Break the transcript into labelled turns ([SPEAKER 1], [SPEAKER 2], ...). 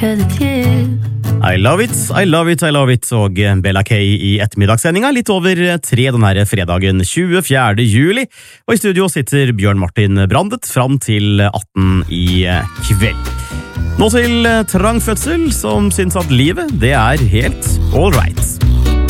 [SPEAKER 1] 'cause it's you.
[SPEAKER 2] I love it, I love it, I love it, og Bella K i ettermiddagssendinga litt over 3 denne fredagen 24. juli, og i studio sitter Bjørn Martin Brandet fram til 18 i kveld. Nå til Trang Fødsel, som syns at livet, det er helt all right.